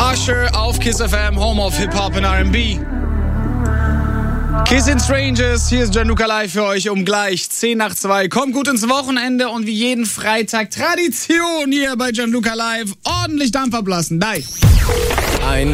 Usher auf Kiss FM, Home of Hip-Hop und R&B. Kissing Strangers, hier ist Gianluca Live für euch um gleich 2:10. Kommt gut ins Wochenende und wie jeden Freitag Tradition hier bei Gianluca Live ordentlich Dampf ablassen. Ein